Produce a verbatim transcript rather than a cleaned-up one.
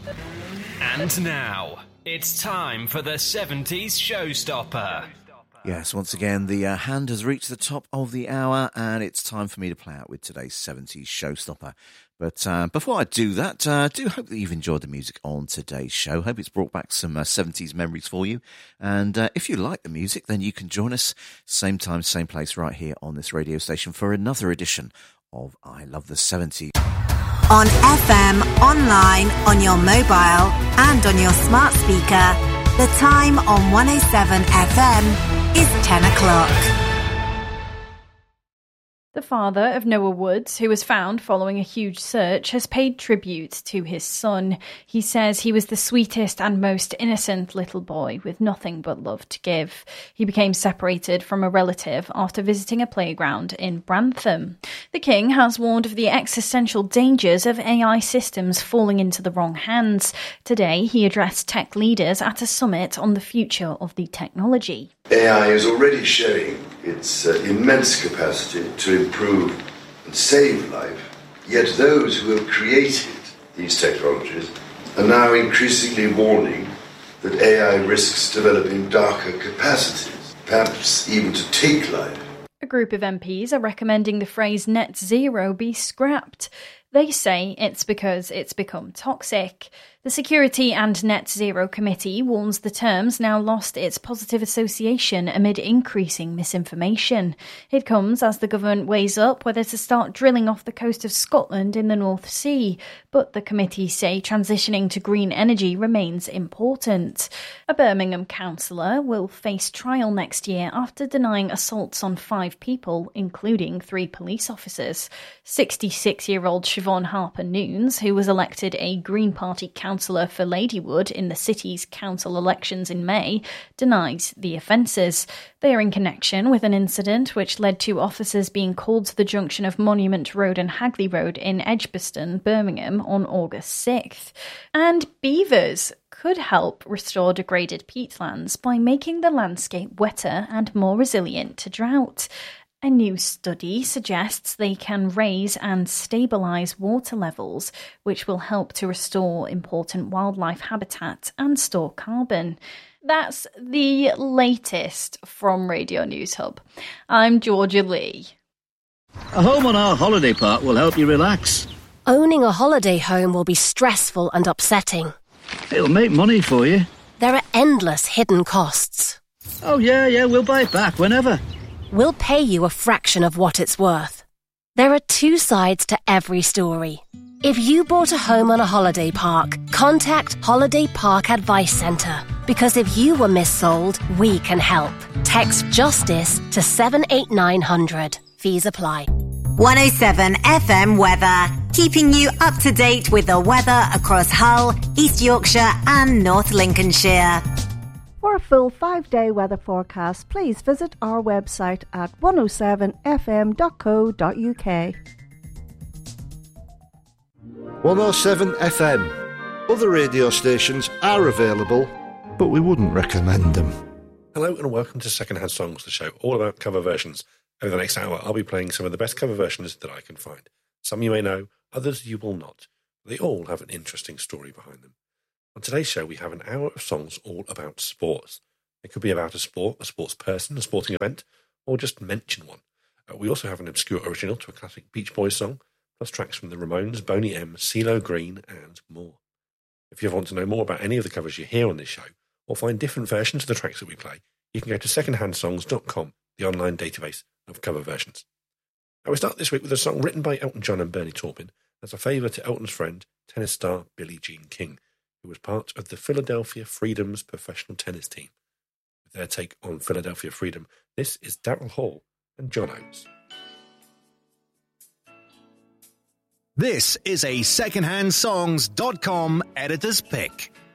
And now, it's time for the seventies Showstopper. Yes, once again, the uh, hand has reached the top of the hour, and it's time for me to play out with today's seventies Showstopper. But uh, before I do that, I uh, do hope that you've enjoyed the music on today's show. Hope it's brought back some uh, seventies memories for you. And uh, if you like the music, then you can join us same time, same place right here on this radio station for another edition of I Love the seventies. On F M, online, on your mobile, and on your smart speaker, the time on one oh seven F M is ten o'clock. The father of Noah Woods, who was found following a huge search, has paid tribute to his son. He says he was the sweetest and most innocent little boy with nothing but love to give. He became separated from a relative after visiting a playground in Brantham. The King has warned of the existential dangers of A I systems falling into the wrong hands. Today, he addressed tech leaders at a summit on the future of the technology. A I is already showing its uh, immense capacity to improve and save life, yet those who have created these technologies are now increasingly warning that A I risks developing darker capacities, perhaps even to take life. A group of M Ps are recommending the phrase net zero be scrapped. They say it's because it's become toxic. The Security and Net Zero Committee warns the term's now lost its positive association amid increasing misinformation. It comes as the government weighs up whether to start drilling off the coast of Scotland in the North Sea, but the committee say transitioning to green energy remains important. A Birmingham councillor will face trial next year after denying assaults on five people, including three police officers. sixty-six-year-old Siobhan Harper-Nunes, who was elected a Green Party councillor for Ladywood in the city's council elections in May, denies the offences. They are in connection with an incident which led to officers being called to the junction of Monument Road and Hagley Road in Edgbaston, Birmingham, on August sixth. And beavers could help restore degraded peatlands by making the landscape wetter and more resilient to drought. A new study suggests they can raise and stabilise water levels, which will help to restore important wildlife habitat and store carbon. That's the latest from Radio News Hub. I'm Georgia Lee. A home on our holiday park will help you relax. Owning a holiday home will be stressful and upsetting. It'll make money for you. There are endless hidden costs. Oh yeah, yeah, we'll buy it back whenever. We'll pay you a fraction of what it's worth. There are two sides to every story. If you bought a home on a holiday park, contact Holiday Park Advice Centre. Because if you were missold, we can help. Text JUSTICE to seven eight nine hundred. Fees apply. one oh seven F M weather, keeping you up to date with the weather across Hull, East Yorkshire and North Lincolnshire. For a full five-day weather forecast, please visit our website at one oh seven f m dot co dot u k. one oh seven F M. Other radio stations are available, but we wouldn't recommend them. Hello and welcome to Secondhand Songs, the show all about cover versions. Over the next hour, I'll be playing some of the best cover versions that I can find. Some you may know, others you will not. They all have an interesting story behind them. On today's show, we have an hour of songs all about sports. It could be about a sport, a sports person, a sporting event, or just mention one. Uh, we also have an obscure original to a classic Beach Boys song, plus tracks from the Ramones, Boney M, CeeLo Green, and more. If you want to know more about any of the covers you hear on this show, or find different versions of the tracks that we play, you can go to secondhand songs dot com, the online database of cover versions. Now we start this week with a song written by Elton John and Bernie Taupin as a favour to Elton's friend, tennis star Billie Jean King, who was part of the Philadelphia Freedom's professional tennis team. With their take on Philadelphia Freedom, this is Daryl Hall and John Oates. This is a secondhand songs dot com editor's pick.